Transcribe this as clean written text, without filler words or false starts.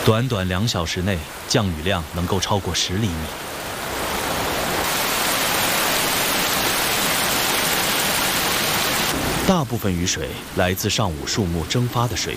短短2小时内，降雨量能够超过10厘米。大部分雨水来自上午树木蒸发的水